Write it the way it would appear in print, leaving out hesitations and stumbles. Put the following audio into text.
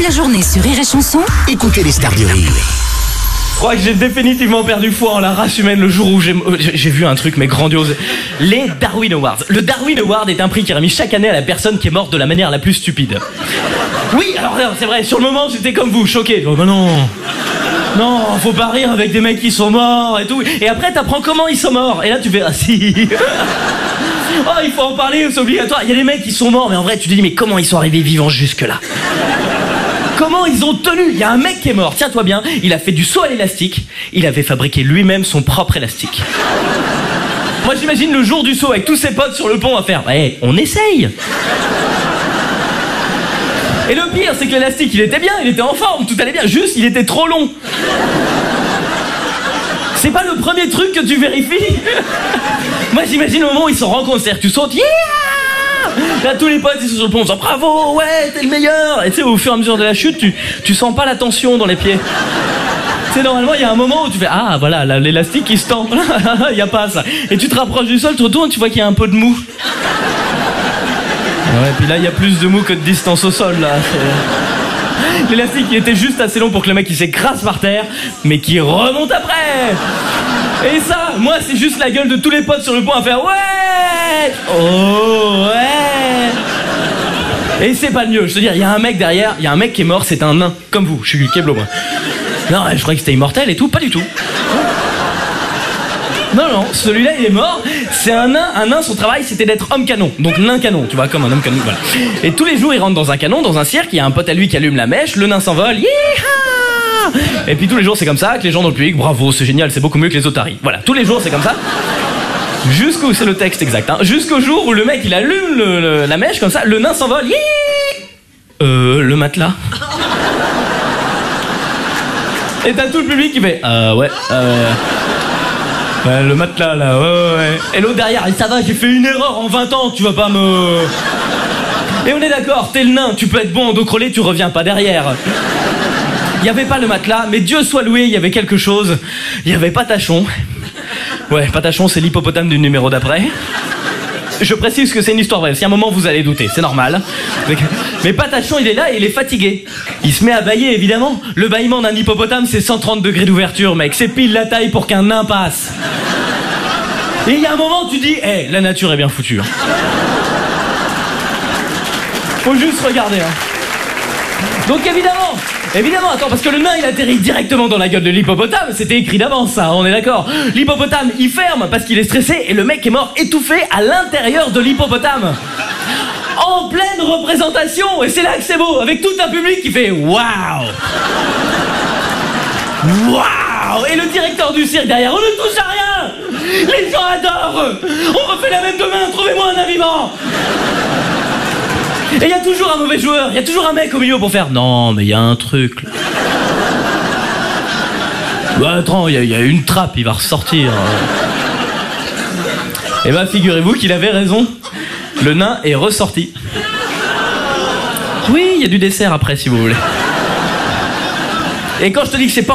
la journée sur Rire et Chanson, Écoutez les stars du rire. Je crois que j'ai définitivement perdu foi en la race humaine le jour où j'ai vu un truc mais grandiose. Les Darwin Awards. Le Darwin Award est un prix qui est remis chaque année à la personne qui est morte de la manière la plus stupide. Oui, alors c'est vrai, sur le moment j'étais comme vous, choqué. Oh bah non, faut pas rire avec des mecs qui sont morts et tout. Et après t'apprends comment ils sont morts. Et là tu fais, ah si. Oh, il faut en parler, c'est obligatoire. Il y a des mecs qui sont morts, mais en vrai tu te dis, mais comment ils sont arrivés vivants jusque là? Comment ils ont tenu? Il y a un mec qui est mort, tiens-toi bien, il a fait du saut à l'élastique, il avait fabriqué lui-même son propre élastique. Moi j'imagine le jour du saut avec tous ses potes sur le pont à faire, ouais, on essaye. Et le pire c'est que l'élastique il était bien, il était en forme, tout allait bien, juste il était trop long. C'est pas le premier truc que tu vérifies. Moi j'imagine le moment où ils se rencontrent, c'est-à-dire que tu sautes, yeah! Là tous les potes ils sont sur le pont en disant bravo, ouais t'es le meilleur. Et tu sais au fur et à mesure de la chute tu sens pas la tension dans les pieds. Tu sais normalement il y a un moment où tu fais ah voilà l'élastique il se tend. Il y a pas ça. Et tu te rapproches du sol, tu te retournes, tu vois qu'il y a un peu de mou. Ouais puis là il y a plus de mou que de distance au sol là. L'élastique il était juste assez long pour que le mec il s'écrase par terre mais qui remonte après. Et ça, moi c'est juste la gueule de tous les potes sur le pont à faire ouais. Oh ouais. Et c'est pas le mieux, je te dis, il y a un mec derrière, il y a un mec qui est mort, c'est un nain, comme vous, je suis Keblo moi. Non, je croyais que c'était immortel et tout, pas du tout. Non, celui-là il est mort, c'est un nain, son travail c'était d'être homme canon, donc nain canon, tu vois, comme un homme canon, voilà. Et tous les jours il rentre dans un canon, dans un cirque, il y a un pote à lui qui allume la mèche, le nain s'envole, yeeha. Et puis tous les jours c'est comme ça, que les gens dans le public, bravo, c'est génial, c'est beaucoup mieux que les otaries. Voilà, tous les jours c'est comme ça. Jusqu'où, c'est le texte exact, hein, jusqu'au jour où le mec il allume la mèche comme ça, le nain s'envole, le matelas. Et t'as tout le public qui fait, ouais, le matelas là, ouais. Et l'autre derrière, ça va, j'ai fait une erreur en 20 ans, tu vas pas me... Et on est d'accord, t'es le nain, tu peux être bon en dos crôlé, tu reviens pas derrière. Il y avait pas le matelas, mais Dieu soit loué, il y avait quelque chose. Il y avait Patachon. Ouais, Patachon, c'est l'hippopotame du numéro d'après. Je précise que c'est une histoire vraie. Si à un moment vous allez douter, c'est normal. Mais Patachon, il est là et il est fatigué. Il se met à bâiller, évidemment. Le bâillement d'un hippopotame, c'est 130 degrés d'ouverture, mec. C'est pile la taille pour qu'un nain passe. Et il y a un moment, tu dis, la nature est bien foutue. Hein. Faut juste regarder. Hein. Donc évidemment, attends, parce que le nain il atterrit directement dans la gueule de l'hippopotame, c'était écrit d'avance ça, on est d'accord. L'hippopotame il ferme parce qu'il est stressé et le mec est mort étouffé à l'intérieur de l'hippopotame. En pleine représentation, et c'est là que c'est beau, avec tout un public qui fait waouh. Waouh. Et le directeur du cirque derrière, on ne touche à rien. Les gens adorent. On refait la même demain, trouvez-moi un vivant. Et il y a toujours un mauvais joueur, il y a toujours un mec au milieu pour faire non mais il y a un truc là. Bah attends, il y a une trappe, il va ressortir. Et bah figurez-vous qu'il avait raison. Le nain est ressorti. Oui, il y a du dessert après si vous voulez. Et quand je te dis que c'est pas